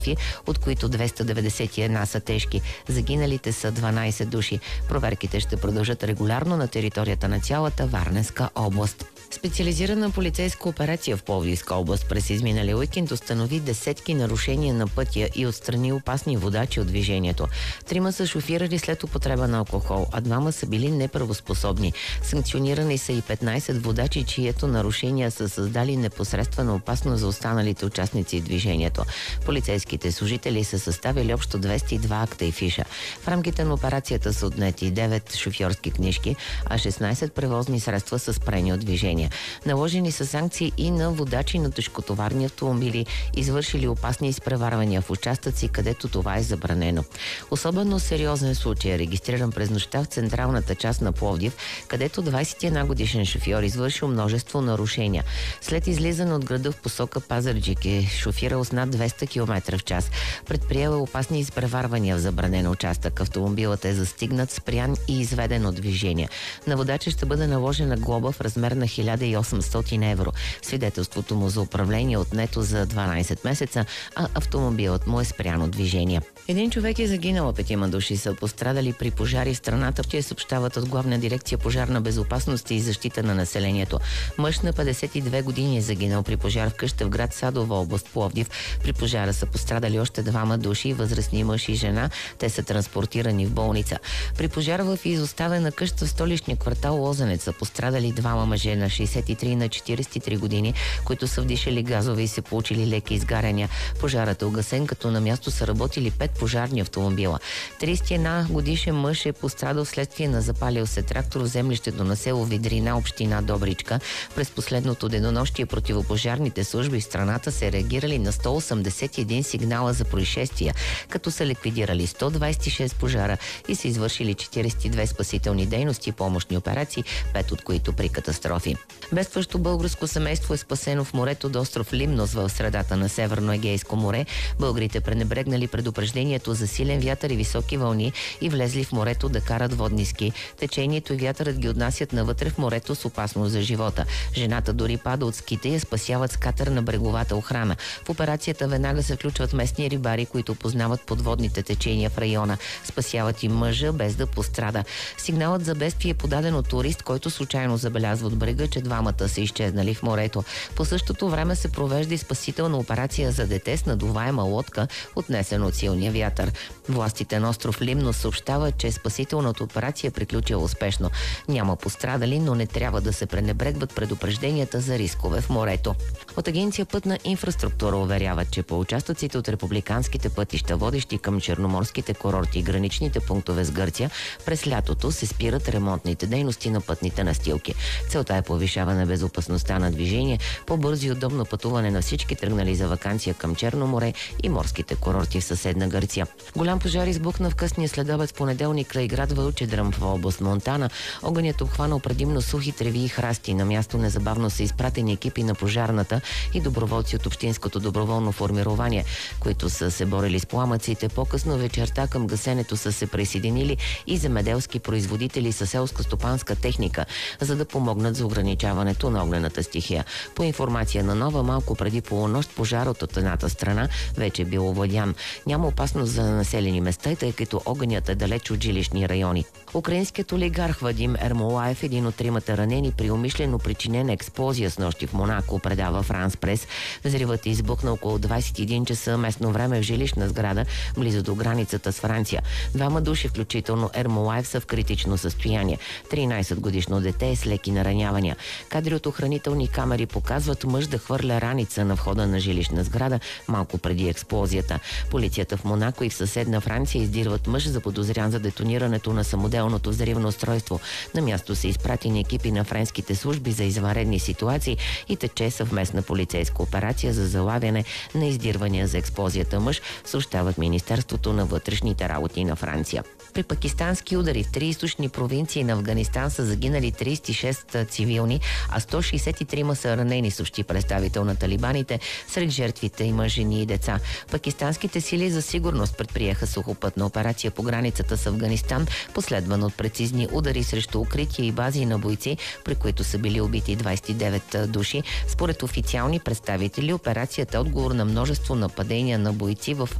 от които 291 са тежки. Загиналите са 12 души. Проверките ще продължат регулярно на територията на цялата Варненска област. Специализирана полицейска операция в Пловдивска област през изминалия уикенд установи десетки нарушения на пътя и отстрани опасни водачи от движението. 3 са шофирали след употреба на алкохол, а 2 са били неправоспособни. Санкционирани са и 15 водачи, чието нарушения са създали непосредствена опасност за останалите участници в движението. Полицейските служители са съставили общо 202 акта и фиша. В рамките на операцията са отнети 9 шофьорски книжки, а 16 превозни средства са спрени от движение. Наложени са санкции и на водачи на тежкотоварни автомобили, извършили опасни изпреварвания в участъци, където това е забранено. Особено сериозен случай е регистриран през нощта в централната част на Пловдив, където 21 годишен шофьор извършил множество нарушения. След излизане от града в посока Пазарджик е шофирал с над 200 км в час. Предприел опасни изпреварвания в забранен участък. Автомобилът е застигнат, спрян и изведен от движение. На водача ще бъде наложена глоба в размер на 1800 евро. Свидетелството му за управление е отнето за 12 месеца, а автомобилът му е спрян от движение. Един човек е загинал, а 5 души са пострадали при пожари в страната. Те съобщават от Главна дирекция пожарна безопасност и защита на населението. Мъж на 52 години е загинал при пожар в къща в град Садова, област Пловдив. При пожара са пострадали още 2 души, възрастни мъж и жена. Те са транспортирани в болница. При пожар в изоставена къща в столичния квартал Лозенец са пострадали 2 мъже на 63 и на 43 години, които са вдишали газове и се получили леки изгаряния. Пожарът е угасен, като на място са работили 5 пожарни автомобила. 31 годишен мъж е пострадал вследствие на запалил се трактор в землището на село Видрина, община Добричка. През последното денонощие противопожарните служби в страната са реагирали на 181 сигнала за происшествия, като са ликвидирали 126 пожара и са извършили 42 спасителни дейности и помощни операции, 5 от които при катастрофи. Бедстващо българско семейство е спасено в морето до остров Лимнос в средата на Северно Егейско море. Българите пренебрегнали предупреждението за силен вятър и високи вълни и влезли в морето да карат водни ски. Течението и вятърът ги отнасят навътре в морето с опасност за живота. Жената дори пада от ските и я спасяват с катер на бреговата охрана. В операцията веднага се включват местни рибари, които познават подводните течения в района. Спасяват и мъжа без да пострада. Сигналът за бедствие е подаден от турист, който случайно забелязва от брега, че 2 са изчезнали в морето. По същото време се провежда и спасителна операция за дете с надуваема лодка, отнесена от силния вятър. Властите на остров Лимнос съобщават, че спасителната операция е приключила успешно. Няма пострадали, но не трябва да се пренебрегват предупрежденията за рискове в морето. От агенция Пътна инфраструктура уверяват, че по участъците от републиканските пътища, водещи към черноморските курорти и граничните пунктове с Гърция, през лятото се спират ремонтните дейности на пътните настилки. Целта е повишаване безопасността на движение, по-бързо и удобно пътуване на всички тръгнали за ваканция към Черно море и морските курорти в съседна Гърция. Голям пожар избухна в късния следобед в понеделник край град Вълчедръм в област Монтана. Огънят обхванал предимно сухи треви и храсти. На място незабавно са изпратени екипи на пожарната и доброволци от общинското доброволно формирование, които са се борили с пламъците. По-късно вечерта към гасенето са се присъединили и земеделски производители със селско-стопанска техника, за да помогнат за ограничаването на огнената стихия. По информация на Нова, малко преди полунощ пожарът от едната страна вече бил овладян. Няма опасност за населени места, тъй като огънят е далеч от жилищни райони. Украинският олигарх Вадим Ермолаев, един от 3 ранени при умишлено причинена експлозия с нощи в Монако, предава Франс Прес. Взривът е избухнал около 21 часа местно време в жилищна сграда, близо до границата с Франция. 2 души, включително Ермолаев, са в критично състояние. 13-годишно дете е с леки наранявания. Кадри от охранителни камери показват мъж да хвърля раница на входа на жилищна сграда малко преди експлозията. Полицията в Монако и в съседна Франция издирват мъж, заподозрян за детонирането на самоделното взривно устройство. На място са изпратени екипи на френските служби за извънредни ситуации и тече съвместна полицейска операция за залавяне на издирвания за експлозията мъж, съобщават Министерството на вътрешните работи на Франция. При пакистански удари в 3 източни провинции на Афганистан са загинали 36 цивилни, а 163 са ранени, съобщи представител на талибаните. Сред жертвите има жени и деца. Пакистанските сили за сигурност предприеха сухопътна операция по границата с Афганистан, последван от прецизни удари срещу укрития и бази на бойци, при които са били убити 29 души. Според официални представители, операцията е отговор на множество нападения на бойци в